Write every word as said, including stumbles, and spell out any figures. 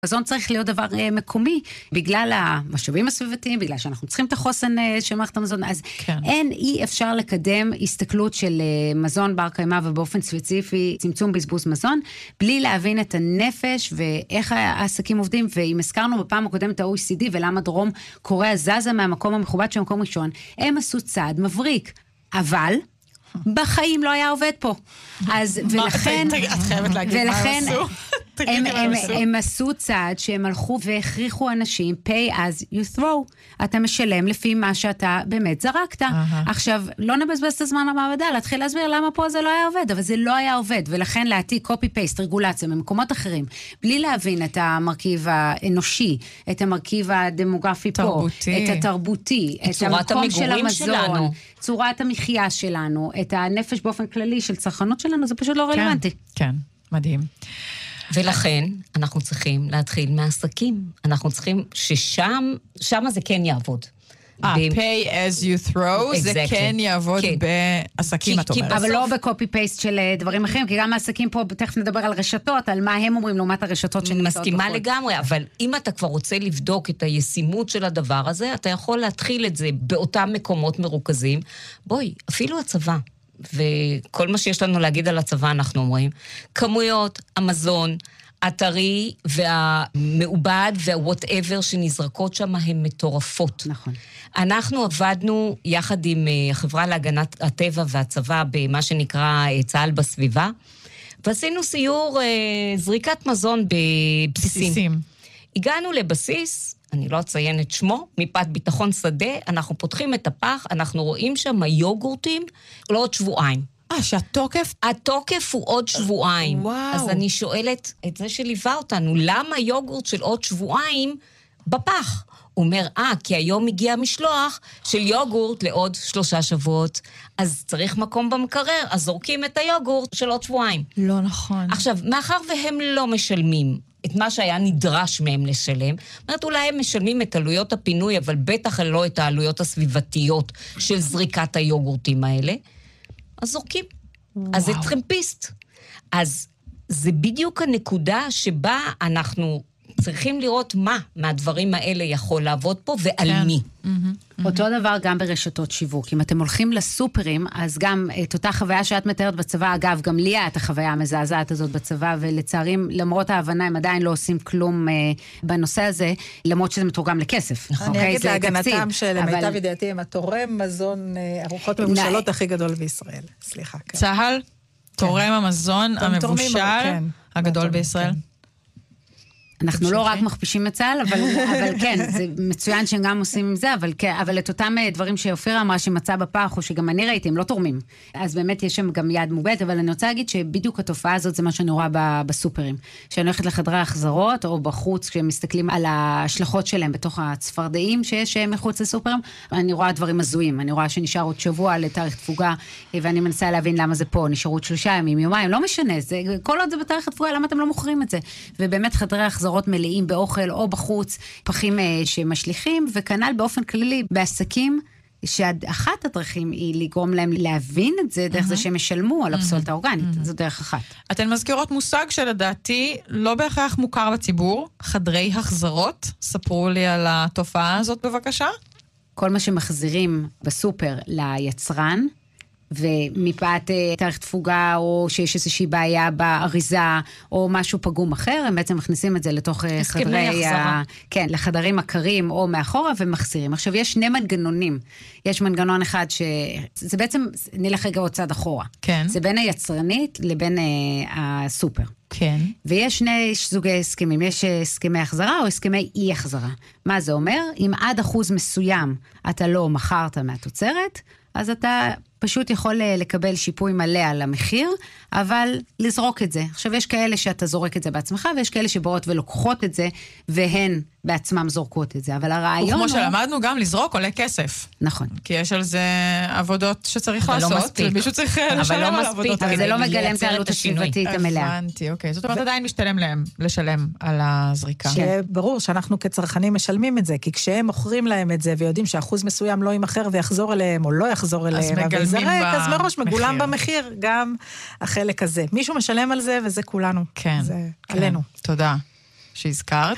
מזון צריך להיות דבר מקומי, בגלל המשאבים הסביבתיים, בגלל שאנחנו צריכים את החוסן של מערכת המזון, אז כן. אין, אי אפשר לקדם הסתכלות של מזון בר קיימא, ובאופן ספציפי צמצום בזבוז מזון, בלי להבין את הנפש ואיך העסקים עובדים, ואם הזכרנו בפעם הקודמת ה-או אי סי די, ולמה דרום קוריאה זזה מהמקום המכובד של מקום ראשון, הם עשו צעד מבריק, אבל בחיים לא היה עובד פה. אז ולכן, את חייבת להגיד מה עשו. הם, הם, הם עשו צעד שהם הלכו והכריחו אנשים, pay as you throw. אתה משלם לפי מה שאתה באמת זרקת. עכשיו, לא נבזבז את הזמן למעבדה, להתחיל להסביר למה פה זה לא היה עובד, אבל זה לא היה עובד, ולכן להעתיק copy-paste, רגולציה, ממקומות אחרים, בלי להבין את המרכיב האנושי, את המרכיב הדמוגרפי פה, את התרבותי, את המקום של המזון, צורת המחיה שלנו, את הנפש באופן כללי של צרכנות שלנו, זה פשוט לא רלוונטי. כן, מדהים. ולכן אנחנו צריכים להתחיל מהעסקים. אנחנו צריכים ששם, שם זה כן יעבוד. אה, pay as you throw, זה כן יעבוד בעסקים, את אומרת. אבל לא בקופי-פייסט של דברים אחרים, כי גם העסקים פה, תכף נדבר על רשתות, על מה הם אומרים לעומת הרשתות שנמצאות בחול. מסכימה לגמרי, אבל אם אתה כבר רוצה לבדוק את הישימות של הדבר הזה, אתה יכול להתחיל את זה באותם מקומות מרוכזים. בואי, אפילו הצבא. וכל מה שיש לנו להגיד על הצבא אנחנו אומרים, כמויות, המזון, הטרי והמעובד והwhatever שנזרקות שם הן מטורפות. נכון. אנחנו עבדנו יחד עם החברה להגנת הטבע והצבא במה שנקרא צה"ל בסביבה, ועשינו סיור זריקת מזון בבסיסים. בסיסים. הגענו לבסיס, אני לא אציין את שמו, מפאת ביטחון שדה, אנחנו פותחים את הפח, אנחנו רואים שם יוגורטים לעוד שבועיים. אה, שהתוקף? התוקף הוא עוד שבועיים. וואו. אז אני שואלת את זה שליווה אותנו, למה יוגורט של עוד שבועיים בפח? הוא אומר, אה, כי היום הגיע משלוח של יוגורט לעוד שלושה שבועות, אז צריך מקום במקרר, אז זורקים את היוגורט של עוד שבועיים. לא נכון. עכשיו, מאחר והם לא משלמים את מה שהיה נדרש מהם לשלם, אומרת, אולי הם משלמים את עלויות הפינוי, אבל בטח לא את העלויות הסביבתיות של זריקת היוגורטים האלה, אז זורקים. וואו. אז זה טרמפיסט. אז זה בדיוק הנקודה שבה אנחנו צריכים לראות מה מהדברים האלה יכול לעבוד פה, ועל כן. מי. Mm-hmm. Mm-hmm. אותו דבר גם ברשתות שיווק. אם אתם הולכים לסופרים, אז גם את אותה חוויה שאת מתארת בצבא, אגב, גם לי היה את החוויה המזעזעת הזאת בצבא, ולצערים, למרות ההבנה, הם עדיין לא עושים כלום אה, בנושא הזה, למרות שזה מתורגם לכסף. נכון. אני אגיד להגנתם שלמיטב ידיעתי, הם התורם מזון ארוחות מבושלות הכי גדול בישראל. סליחה. כן. צהל, תורם המזון המבושל הגדול בישראל. אנחנו לא רק מכפישים את צה"ל, אבל, אבל כן, זה מצוין שהם גם עושים עם זה, אבל, כן, אבל את אותם דברים שאופירה אמרה שמצא בפח, או שגם אני ראיתי, הם לא תורמים. אז באמת יש שם גם יד מוגבלת, אבל אני רוצה להגיד שבדיוק התופעה הזאת זה מה שאני רואה בסופרים. שאני הולכת לחדרי החזרות, או בחוץ, כשהם מסתכלים על ההשלכות שלהם בתוך הצפרדעים שיש מחוץ לסופרים, אני רואה דברים הזויים. אני רואה שנשאר עוד שבוע לתאריך תפוגה, ואני מנסה להבין למה זה פה, נשארו עוד שלושה ימים, יומיים, לא משנה, זה, כל עוד זה בתאריך תפוגה, למה אתם לא מוכרים את זה? ובאמת חדרי החזרות מלאים באוכל או בחוץ, פחים שמשליכים, וכנ"ל באופן כללי בעסקים, שאחת הדרכים היא לגרום להם להבין את זה, דרך זה שהם ישלמו על הפסולת האורגנית, זו דרך אחת. אתן מזכירות מושג שלדעתי לא בהכרח מוכר לציבור, חדרי החזרות, ספרו לי על התופעה הזאת בבקשה. כל מה שמחזירים בסופר ליצרן, ומפאת תאריך תפוגה, או שיש איזושהי בעיה באריזה, או משהו פגום אחר, הם בעצם מכניסים את זה לתוך חדרי, ה... כן, לחדרים הקרים, או מאחורה, ומחזירים. עכשיו, יש שני מנגנונים. יש מנגנון אחד ש... זה בעצם, נלך רגע עוד צעד אחורה. כן. זה בין היצרנית לבין uh, הסופר. כן. ויש שני סוגי הסכמים. יש הסכמי החזרה, או הסכמי אי החזרה. מה זה אומר? אם עד אחוז מסוים אתה לא מכרת מהתוצרת, אז אתה פשוט יכול לקבל שיפוי מלא על המחיר, אבל לזרוק את זה. עכשיו, יש כאלה שאתה זורק את זה בעצמך, ויש כאלה שבאות ולוקחות את זה, והן בעצמם זורקות את זה. אבל הרעיון הוא... וכמו שלמדנו, גם לזרוק עולה כסף. נכון. כי יש על זה עבודות שצריך לעשות, ומישהו צריך לשלם על העבודות. אבל זה לא מגלם את העלות הסביבתית המלאה. הבנתי, אוקיי. זאת אומרת, עדיין משתלם להם לשלם על הזריקה. ברור שאנחנו כצרכנים משלמים את זה, כי כשהם מוכרים להם את זה, ויודעים שאחוז מסוים לא יימכר ויחזור אליהם, או לא יחזור אליהם, אז מראש מגולם במחיר גם החלק הזה. מישהו משלם על זה, וזה כולנו. כן. זה עלינו. תודה שהזכרת.